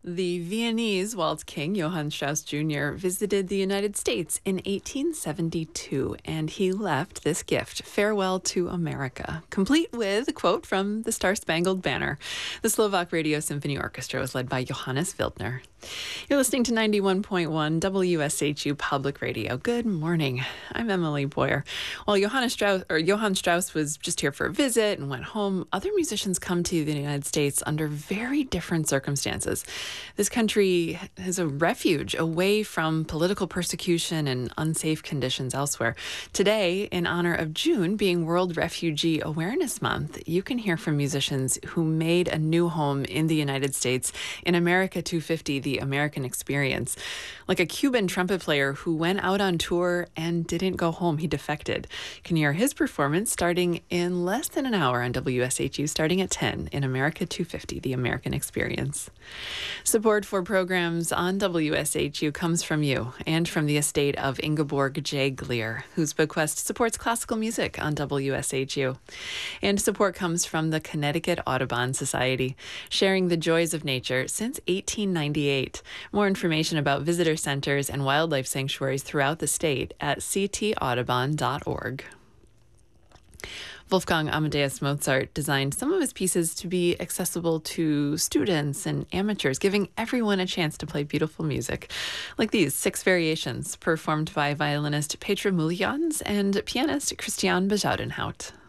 The Viennese waltz king Johann Strauss Jr. visited the United States in 1872, and he left this gift, Farewell to America, complete with a quote from the Star Spangled Banner. The Slovak Radio Symphony Orchestra was led by Johannes Wildner. You're listening to 91.1 WSHU Public Radio. Good morning. I'm Emily Boyer. While Johann Strauss was just here for a visit and went home, other musicians come to the United States under very different circumstances. This country is a refuge away from political persecution and unsafe conditions elsewhere. Today, in honor of June being World Refugee Awareness Month, you can hear from musicians who made a new home in the United States in America 250, the American Experience. Like a Cuban trumpet player who went out on tour and didn't go home. He defected. You can hear his performance starting in less than an hour on WSHU, starting at 10 in America 250, the American Experience. Support for programs on WSHU comes from you and from the estate of Ingeborg J. Gleer, whose bequest supports classical music on WSHU. And support comes from the Connecticut Audubon Society, sharing the joys of nature since 1898. More information about visitor centers and wildlife sanctuaries throughout the state at ctaudubon.org. Wolfgang Amadeus Mozart designed some of his pieces to be accessible to students and amateurs, giving everyone a chance to play beautiful music. Like these 6 variations performed by violinist Petra Muljans and pianist Christian Bezuidenhout.